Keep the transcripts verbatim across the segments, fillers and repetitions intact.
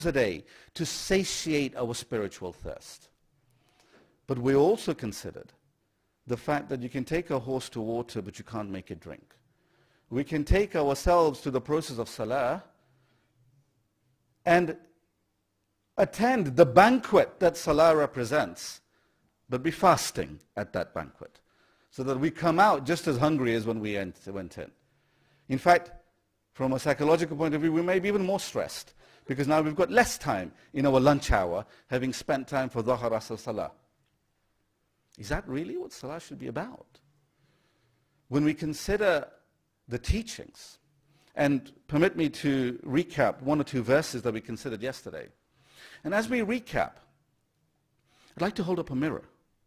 a day to satiate our spiritual thirst. But we also considered the fact that you can take a horse to water, but you can't make it drink. We can take ourselves to the process of salah and attend the banquet that salah represents, but be fasting at that banquet, so that we come out just as hungry as when we went in. In fact, from a psychological point of view, we may be even more stressed, because now we've got less time in our lunch hour, having spent time for Dhuhr, Asr, Salah. Is that really what Salah should be about? When we consider the teachings, and permit me to recap one or two verses that we considered yesterday. And as we recap, I'd like to hold up a mirror.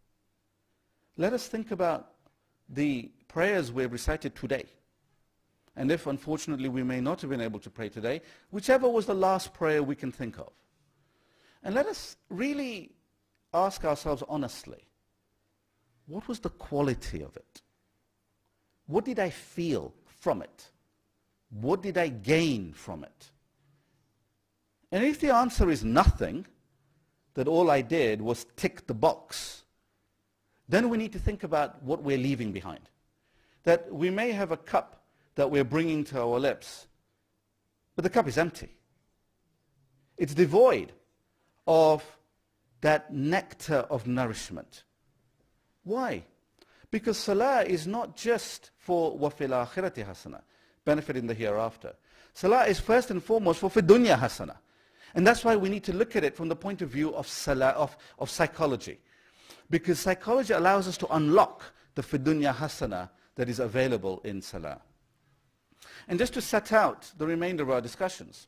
Let us think about the prayers we've recited today. And if, unfortunately, we may not have been able to pray today, whichever was the last prayer we can think of. And let us really ask ourselves honestly, what was the quality of it? What did I feel from it? What did I gain from it? And if the answer is nothing, that all I did was tick the box, then we need to think about what we're leaving behind. That we may have a cup that we're bringing to our lips, but the cup is empty. It's devoid of that nectar of nourishment. Why? Because salah is not just for وَفِي الْآخِرَةِ حَسَنَةً, benefit in the hereafter. Salah is first and foremost for فِي الدُّنْيَا حَسَنَةً. And that's why we need to look at it from the point of view of salah, of, of psychology. Because psychology allows us to unlock the فِي الدُّنْيا حَسَنَةً that is available in salah. And just to set out the remainder of our discussions,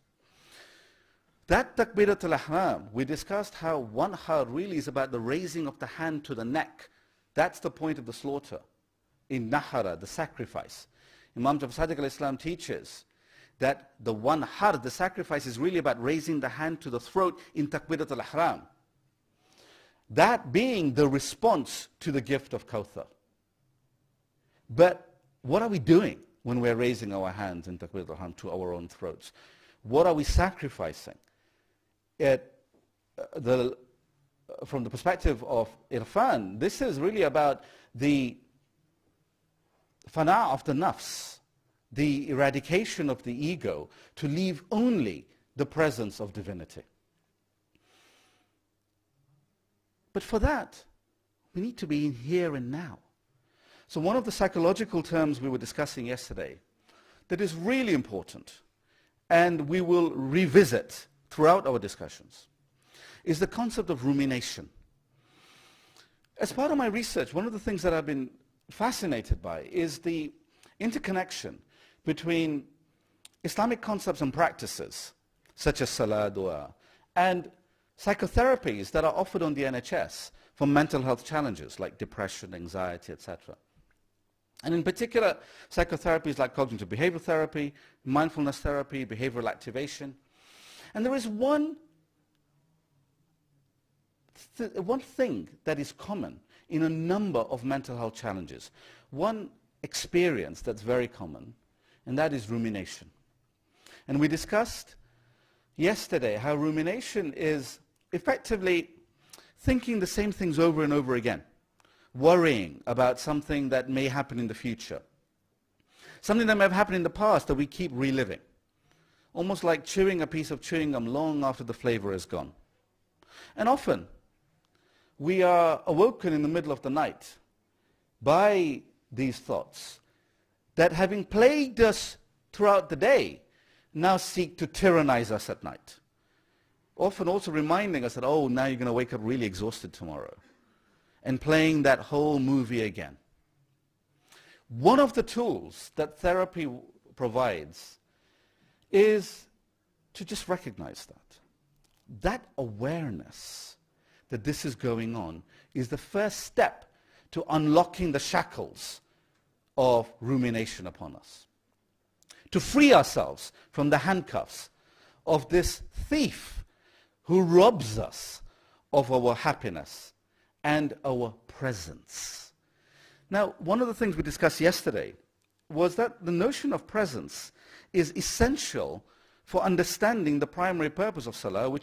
that Takbirat al-Ihram, we discussed how one har really is about the raising of the hand to the neck. That's the point of the slaughter. In Nahara, the sacrifice. Imam Jafar Sadiq al-Islam teaches that the one har, the sacrifice, is really about raising the hand to the throat in Takbirat al-Ihram. That being the response to the gift of Kawthar. But what are we doing when we're raising our hands in Takbirat al-Ihram to our own throats? What are we sacrificing? It, uh, the, uh, from the perspective of Irfan, this is really about the fana of the nafs, the eradication of the ego, to leave only the presence of divinity. But for that, we need to be in here and now. So one of the psychological terms we were discussing yesterday that is really important, and we will revisit throughout our discussions, is the concept of rumination. As part of my research, one of the things that I've been fascinated by is the interconnection between Islamic concepts and practices, such as salah, dua, and psychotherapies that are offered on the N H S for mental health challenges like depression, anxiety, et cetera. And in particular, psychotherapies like cognitive behavioral therapy, mindfulness therapy, behavioral activation. And there is one, th one thing that is common in a number of mental health challenges. One experience that's very common, and that is rumination. And we discussed yesterday how rumination is effectively thinking the same things over and over again, worrying about something that may happen in the future, something that may have happened in the past that we keep reliving, almost like chewing a piece of chewing gum long after the flavor is gone. And often, we are awoken in the middle of the night by these thoughts that, having plagued us throughout the day, now seek to tyrannize us at night. Often also reminding us that, oh, now you're going to wake up really exhausted tomorrow, and playing that whole movie again. One of the tools that therapy provides is to just recognize that. That awareness that this is going on is the first step to unlocking the shackles of rumination upon us. To free ourselves from the handcuffs of this thief who robs us of our happiness and our presence. Now, one of the things we discussed yesterday was that the notion of presence is essential for understanding the primary purpose of salah, which